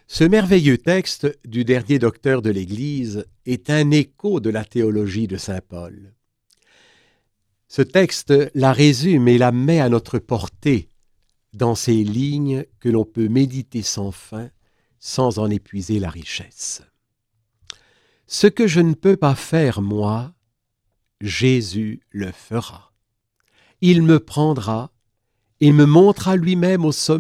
Ce merveilleux texte du dernier docteur de l'Église est un écho de la théologie de saint Paul. Ce texte la résume et la met à notre portée dans ces lignes que l'on peut méditer sans fin, sans en épuiser la richesse. Ce que je ne peux pas faire, moi, Jésus le fera. Il me prendra et me montrera lui-même au sommet